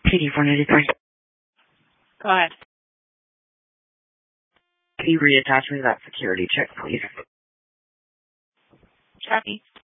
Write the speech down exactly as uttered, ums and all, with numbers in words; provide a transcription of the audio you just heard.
P D four ninety-three. Go ahead. Can you reattach me to that security check, please? Copy.